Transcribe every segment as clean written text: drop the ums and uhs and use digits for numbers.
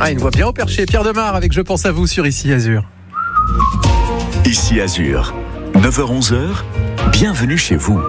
Ah, une voix bien au perché. Pierre Demar avec Je pense à vous sur Ici Azur. Ici Azur, 9h-11h, bienvenue chez vous.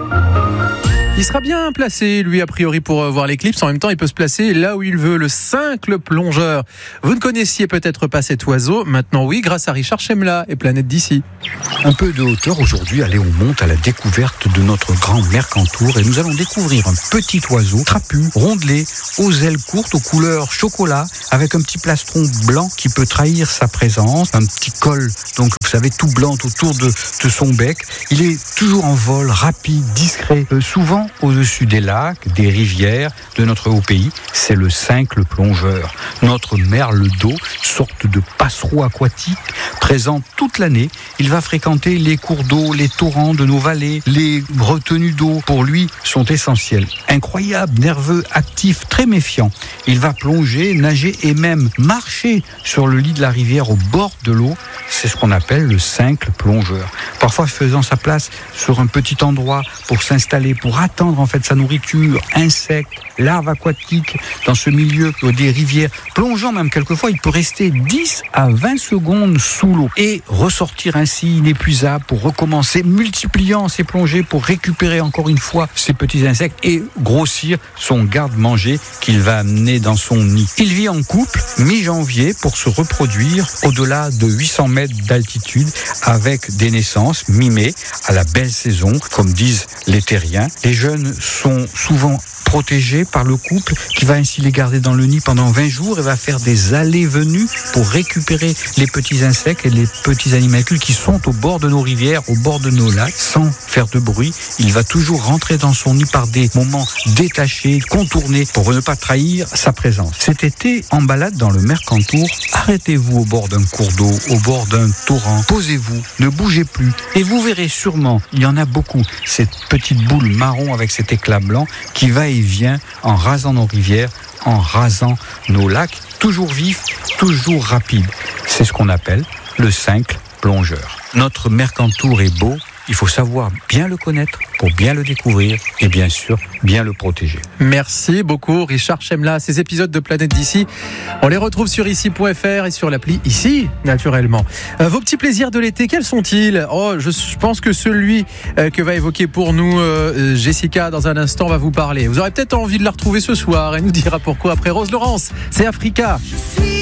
Il sera bien placé, lui, a priori, pour voir l'éclipse. En même temps, il peut se placer là où il veut, le cincle plongeur. Vous ne connaissiez peut-être pas cet oiseau. Maintenant, oui, grâce à Richard Chemla et Planète d'ici. Un peu de hauteur aujourd'hui, allez, on monte à la découverte de notre grand Mercantour et nous allons découvrir un petit oiseau trapu, rondelé, aux ailes courtes, aux couleurs chocolat, avec un petit plastron blanc qui peut trahir sa présence, un petit col, donc vous savez, tout blanc autour de son bec. Il est toujours en vol, rapide, discret, souvent au-dessus des lacs, des rivières de notre haut pays. C'est le cincle plongeur, notre merle d'eau, sorte de passereau aquatique, présent toute l'année. Il va fréquenter les cours d'eau, les torrents de nos vallées, les retenues d'eau, pour lui, sont essentiels. Incroyable, nerveux, actif, très méfiant. Il va plonger, nager et même marcher sur le lit de la rivière au bord de l'eau. C'est ce qu'on appelle le cincle plongeur. Parfois faisant sa place sur un petit endroit pour s'installer, pour attendre en fait sa nourriture, insectes, larves aquatiques dans ce milieu des rivières. Plongeant même quelquefois, il peut rester 10 à 20 secondes sous l'eau et ressortir ainsi inépuisable pour recommencer, multipliant ses plongées pour récupérer encore une fois ces petits insectes et grossir son garde-manger qu'il va amener dans son nid. Il vit en couple mi-janvier pour se reproduire au-delà de 800 mètres d'altitude avec des naissances mi-mai à la belle saison, comme disent les terriens. Les jeunes sont souvent protégés par le couple qui va ainsi les garder dans le nid pendant 20 jours et va faire des allées-venues pour récupérer les petits insectes et les petits animalcules qui sont au bord de nos rivières, au bord de nos lacs, sans faire de bruit. Il va toujours rentrer dans son nid par des moments détachés, contournés, pour ne pas trahir sa présence. Cet été, en balade dans le Mercantour, arrêtez-vous au bord d'un cours d'eau, au bord d'un torrent, posez-vous, ne bougez plus, et vous verrez sûrement, il y en a beaucoup, cette petite boule marron avec cet éclat blanc qui va et vient en rasant nos rivières, en rasant nos lacs, toujours vif, toujours rapide. C'est ce qu'on appelle le cincle plongeur. Notre Mercantour est beau, il faut savoir bien le connaître pour bien le découvrir et bien sûr bien le protéger. Merci beaucoup Richard Chemla. Ces épisodes de Planète d'ici, on les retrouve sur ici.fr et sur l'appli Ici, naturellement. Vos petits plaisirs de l'été, quels sont-ils ? Je pense que celui que va évoquer pour nous Jessica dans un instant va vous parler. Vous aurez peut-être envie de la retrouver ce soir et nous dira pourquoi après Rose Laurence. C'est Africa.